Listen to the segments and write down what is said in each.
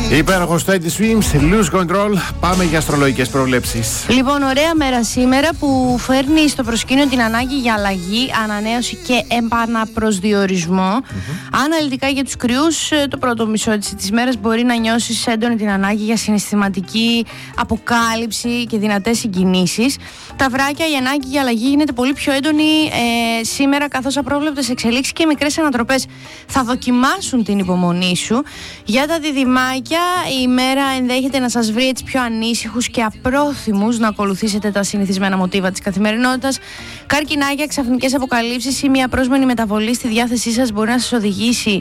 Υπέροχο στο Eddie Swims, Lose Control. Πάμε για αστρολογικές προβλέψεις. Λοιπόν, ωραία μέρα σήμερα που φέρνει στο προσκήνιο την ανάγκη για αλλαγή, ανανέωση και επαναπροσδιορισμό. Αναλυτικά για τους κρυούς, το πρώτο μισό της μέρας μπορεί να νιώσεις έντονη την ανάγκη για συναισθηματική αποκάλυψη και δυνατές συγκινήσεις. Τα βράκια, η ανάγκη για αλλαγή γίνεται πολύ πιο έντονη σήμερα, καθώς απρόβλεπτες εξελίξεις και μικρές ανατροπές θα δοκιμάσουν την υπομονή σου. Για τα διδυμάκια, η ημέρα ενδέχεται να σας βρει έτσι πιο ανήσυχους και απρόθυμους να ακολουθήσετε τα συνηθισμένα μοτίβα της καθημερινότητας. Καρκινάκια, ξαφνικές αποκαλύψεις ή μια πρόσμενη μεταβολή στη διάθεσή σας μπορεί να σας οδηγήσει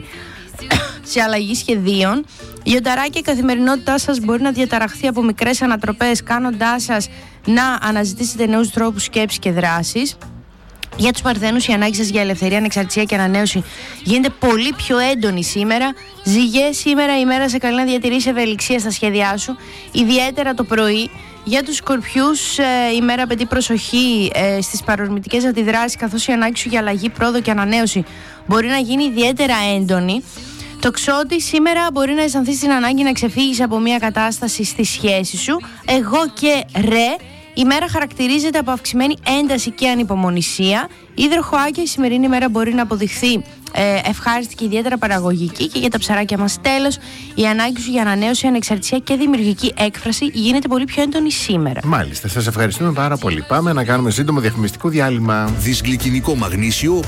σε αλλαγή σχεδίων. Λιονταράκια, η καθημερινότητά σας μπορεί να διαταραχθεί από μικρές ανατροπές, κάνοντάς σας να αναζητήσετε νέους τρόπους σκέψης και δράσης. Για τους Παρθένους, η ανάγκη σας για ελευθερία, ανεξαρτησία και ανανέωση γίνεται πολύ πιο έντονη σήμερα. Ζυγές, σήμερα η μέρα σε καλεί να διατηρήσει ευελιξία στα σχέδιά σου, ιδιαίτερα το πρωί. Για τους Σκορπιούς, η μέρα απαιτεί προσοχή στις παρορμητικές αντιδράσεις, καθώς η ανάγκη σου για αλλαγή, πρόοδο και ανανέωση μπορεί να γίνει ιδιαίτερα έντονη. Τοξότη, σήμερα μπορεί να αισθανθείς την ανάγκη να ξεφύγεις από μια κατάσταση στη σχέση σου. Εγώ και ρε. Η μέρα χαρακτηρίζεται από αυξημένη ένταση και ανυπομονησία. Υδροχοάκια, η σημερινή μέρα μπορεί να αποδειχθεί ευχάριστη και ιδιαίτερα παραγωγική. Και για τα ψαράκια μας, τέλος, η ανάγκη σου για ανανέωση, ανεξαρτησία και δημιουργική έκφραση γίνεται πολύ πιο έντονη σήμερα. Μάλιστα, σας ευχαριστούμε πάρα πολύ. Πάμε να κάνουμε σύντομο διαφημιστικό διάλειμμα. Δυσγλυκινικό μαγνήσιο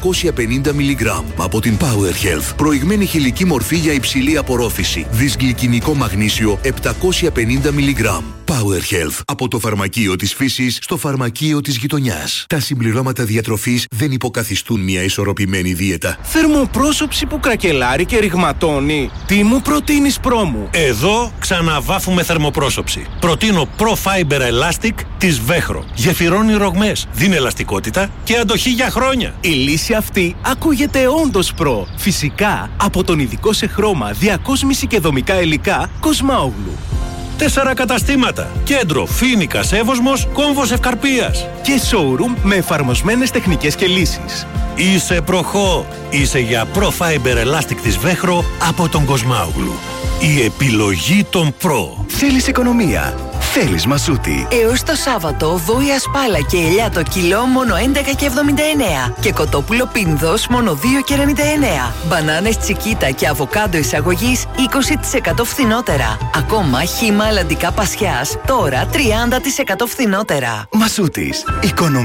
750 mg από την Power Health. Προηγμένη χηλική μορφή για υψηλή απορρόφηση. Δυσγλυκινικό μαγνήσιο 750 mg. Power Health. Από το φαρμακείο της φύσης στο φαρμακείο της γειτονιάς. Τα συμπληρώματα διατροφής δεν υποκαθιστούν μια ισορροπημένη δίαιτα. Θερμοπρόσωψη που κρακελάρει και ρηγματώνει. Τι μου προτείνεις, πρόμου? Εδώ ξαναβάφουμε θερμοπρόσωψη. Προτείνω Pro Fiber Elastic της Βέχρο. Γεφυρώνει ρογμές, δίνει ελαστικότητα και αντοχή για χρόνια. Η λύση αυτή ακούγεται όντως προ. Φυσικά από τον ειδικό σε χρώμα, διακόσμηση και δομικά υλικά Κοσμάογλου. 4 καταστήματα. Κέντρο Φοίνικας Εύωσμος, Κόμβος Ευκαρπίας. Και showroom με εφαρμοσμένες τεχνικές και λύσεις. Είσαι προχώ. Είσαι για Pro Fiber Elastic της Βέχρο από τον Κοσμάογλου. Η επιλογή των Pro. Θέλεις οικονομία? Θέλεις Μασούτη. Έως το Σάββατο, βόηα σπάλα και ελιά το κιλό μόνο 11,79 και κοτόπουλο πίνδος μόνο 2,99. Μπανάνες τσικίτα και αβοκάντο εισαγωγής 20% φθηνότερα. Ακόμα χύμα αλλαντικά πασιάς τώρα 30% φθηνότερα. Μασούτης. Οικονομία.